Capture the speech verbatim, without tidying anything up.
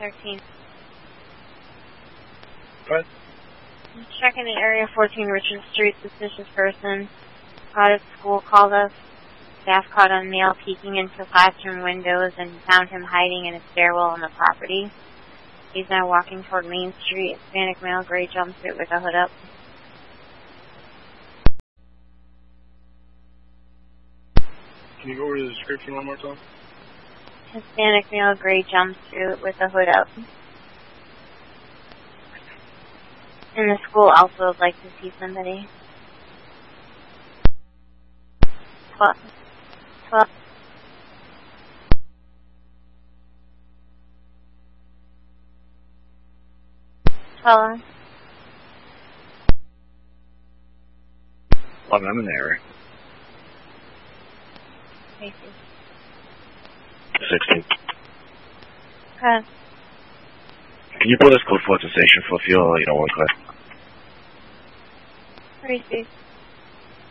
thirteen. What? Checking the area, fourteen Richard Street, suspicious person. Caught at school, called us. Staff caught a male peeking into classroom windows and found him hiding in a stairwell on the property. He's now walking toward Main Street. Hispanic male, gray jumpsuit with a hood up. Can you go over the description one more time? Hispanic male, gray jumpsuit with a hood up. And the school also would like to see somebody. Twelve. Twelve. Twelve. Well, I'm in the area. Thank you. sixteen. Okay. Can you pull this code for the station for fuel, you know, one click? Three, six.